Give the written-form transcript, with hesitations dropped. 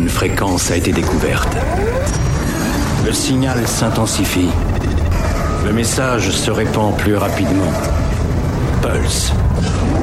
une fréquence a été découverte. Le signal s'intensifie. Le message se répand plus rapidement. Pulse.